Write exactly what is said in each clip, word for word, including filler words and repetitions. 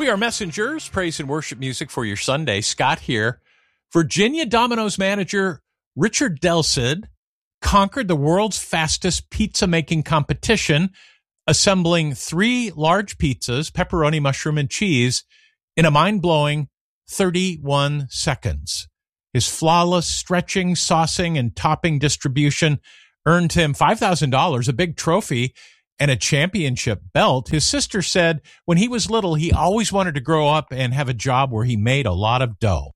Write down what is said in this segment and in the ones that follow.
We are messengers, praise and worship music for your Sunday. Scott here. Virginia Domino's manager Richard Delsid conquered the world's fastest pizza-making competition, assembling three large pizzas, pepperoni, mushroom, and cheese, in a mind-blowing thirty-one seconds. His flawless stretching, saucing, and topping distribution earned him five thousand dollars, a big trophy, and a championship belt. His sister said when he was little, he always wanted to grow up and have a job where he made a lot of dough.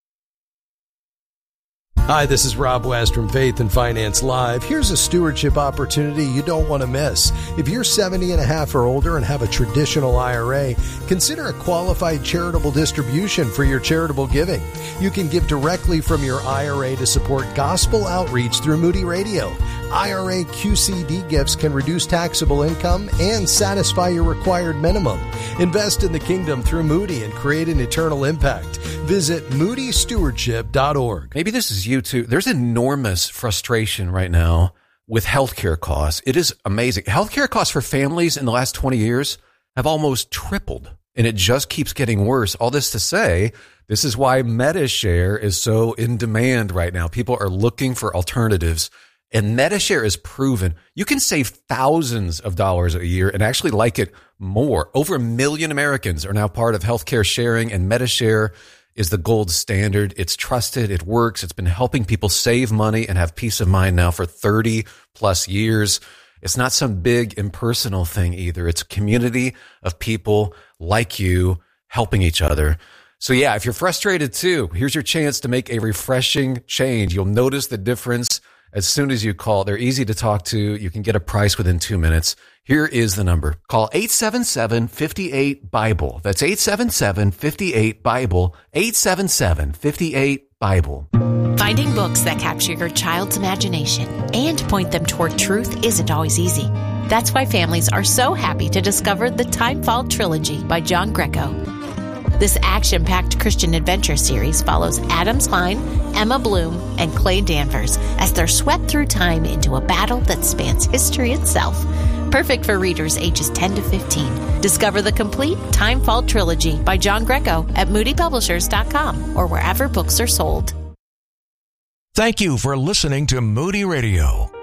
Hi, this is Rob West from Faith and Finance Live. Here's a stewardship opportunity you don't want to miss. If you're seventy and a half or older and have a traditional I R A, consider a qualified charitable distribution for your charitable giving. You can give directly from your I R A to support gospel outreach through Moody Radio. I R A Q C D gifts can reduce taxable income and satisfy your required minimum. Invest in the kingdom through Moody and create an eternal impact. Visit moody stewardship dot org. Maybe this is you too. There's enormous frustration right now with healthcare costs. It is amazing. Healthcare costs for families in the last twenty years have almost tripled, and it just keeps getting worse. All this to say, this is why MediShare is so in demand right now. People are looking for alternatives. And MediShare is proven you can save thousands of dollars a year and actually like it more. Over a million Americans are now part of healthcare sharing, and MediShare is the gold standard. It's trusted. It works. It's been helping people save money and have peace of mind now for thirty plus years. It's not some big impersonal thing either. It's a community of people like you helping each other. So yeah, if you're frustrated too, here's your chance to make a refreshing change. You'll notice the difference as soon as you call. They're easy to talk to. You can get a price within two minutes. Here is the number. Call eight seven seven, five eight, BIBLE. That's eight seven seven, five eight, BIBLE. eight seven seven, five eight, BIBLE. Finding books that capture your child's imagination and point them toward truth isn't always easy. That's why families are so happy to discover the Timefall Trilogy by John Greco. This action-packed Christian adventure series follows Adam Klein, Emma Bloom, and Clay Danvers as they're swept through time into a battle that spans history itself. Perfect for readers ages ten to fifteen. Discover the complete Timefall Trilogy by John Greco at moody publishers dot com or wherever books are sold. Thank you for listening to Moody Radio.